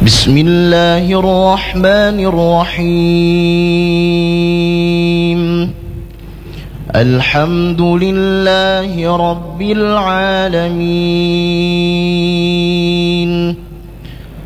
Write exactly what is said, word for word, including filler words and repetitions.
بسم الله الرحمن الرحيم الحمد لله رب العالمين